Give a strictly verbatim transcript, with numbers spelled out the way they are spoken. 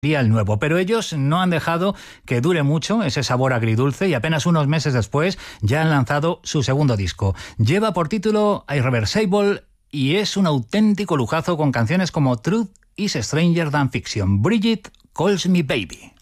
el nuevo, pero ellos no han dejado que dure mucho ese sabor agridulce y apenas unos meses después ya han lanzado su segundo disco. Lleva por título Irreversible y es un auténtico lujazo con canciones como Truth is Stranger Than Fiction. Bridget Calls Me Baby.